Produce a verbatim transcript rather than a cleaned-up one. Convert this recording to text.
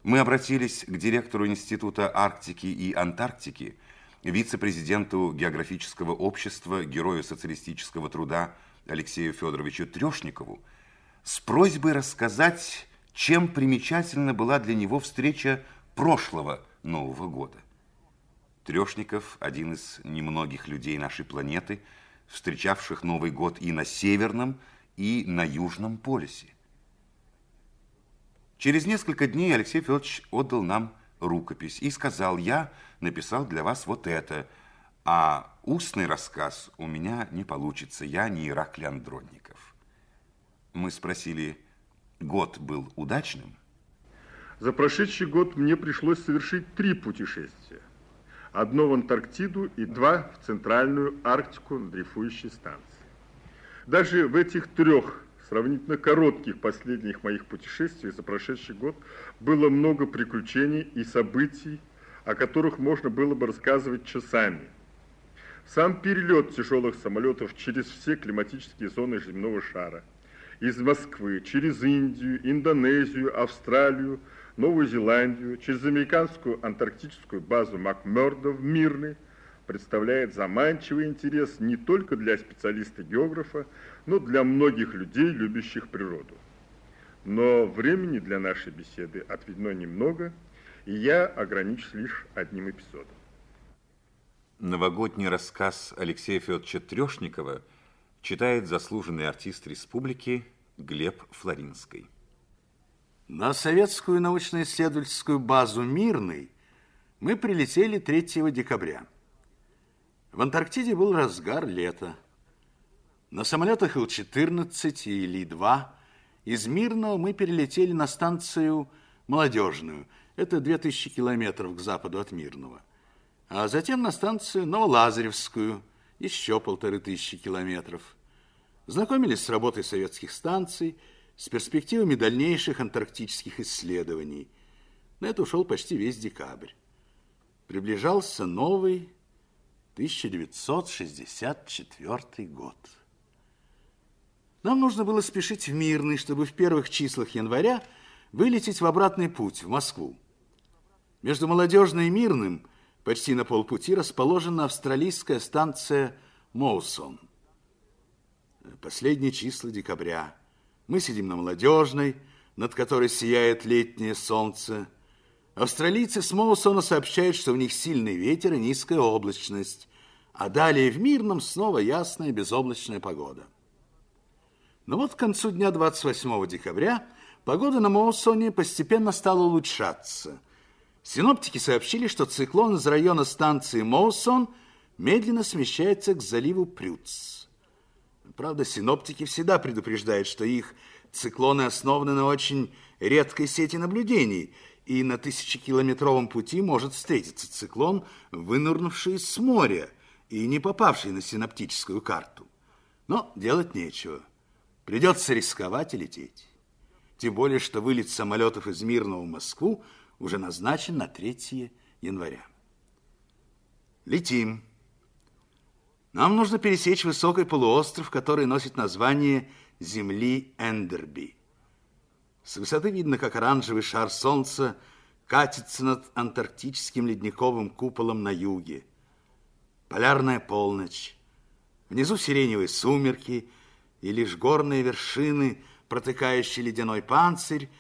Мы обратились к директору Института Арктики и Антарктики, вице-президенту географического общества, герою социалистического труда Алексею Федоровичу Трешникову с просьбой рассказать, чем примечательна была для него встреча прошлого Нового года. Трешников – один из немногих людей нашей планеты, встречавших Новый год и на Северном, и на Южном полюсе. Через несколько дней Алексей Федорович отдал нам рукопись и сказал: я написал для вас вот это, а устный рассказ у меня не получится, я не Ираклий Андронников. Мы спросили, год был удачным? За прошедший год мне пришлось совершить три путешествия. Одно в Антарктиду и два в Центральную Арктику на дрейфующей станции. Даже в этих трех сравнительно коротких последних моих путешествиях за прошедший год было много приключений и событий, о которых можно было бы рассказывать часами. Сам перелет тяжелых самолетов через все климатические зоны земного шара, из Москвы, через Индию, Индонезию, Австралию, Новую Зеландию, через американскую антарктическую базу Макмёрдо в Мирный, представляет заманчивый интерес не только для специалиста-географа, но для многих людей, любящих природу. Но времени для нашей беседы отведено немного, и я ограничусь лишь одним эпизодом. Новогодний рассказ Алексея Федоровича Трешникова читает заслуженный артист республики Глеб Флоринский. На советскую научно-исследовательскую базу «Мирный» мы прилетели третьего декабря. В Антарктиде был разгар лета. На самолетах Ил четырнадцать и Ли два из Мирного мы перелетели на станцию Молодежную. Это две тысячи километров к западу от Мирного. А затем на станцию Новолазаревскую, еще полторы тысячи километров. Знакомились с работой советских станций, с перспективами дальнейших антарктических исследований. На это ушел почти весь декабрь. Приближался новый тысяча девятьсот шестьдесят четвёртый год. Нам нужно было спешить в Мирный, чтобы в первых числах января вылететь в обратный путь, в Москву. Между Молодежной и Мирным почти на полпути расположена австралийская станция Моусон. Последние числа декабря. Мы сидим на Молодежной, над которой сияет летнее солнце. Австралийцы с Моусона сообщают, что у них сильный ветер и низкая облачность, а далее в Мирном снова ясная безоблачная погода. Но вот к концу дня двадцать восьмого декабря погода на Моусоне постепенно стала улучшаться. Синоптики сообщили, что циклон из района станции Моусон медленно смещается к заливу Прюц. Правда, синоптики всегда предупреждают, что их циклоны основаны на очень редкой сети наблюдений, и на тысячекилометровом пути может встретиться циклон, вынырнувший с моря и не попавший на синоптическую карту. Но делать нечего. Придется рисковать и лететь. Тем более, что вылет самолетов из Мирного в Москву уже назначен на третье января. Летим. Нам нужно пересечь высокий полуостров, который носит название земли Эндерби. С высоты видно, как оранжевый шар солнца катится над антарктическим ледниковым куполом на юге. Полярная полночь. Внизу сиреневые сумерки, и лишь горные вершины, протыкающие ледяной панцирь,